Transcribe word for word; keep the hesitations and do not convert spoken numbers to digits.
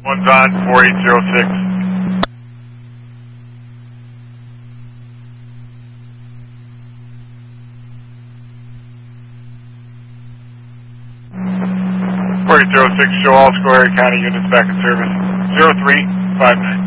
One's on, four eight zero six. four eight zero six, show all Schoharie County units back in service. zero three five nine.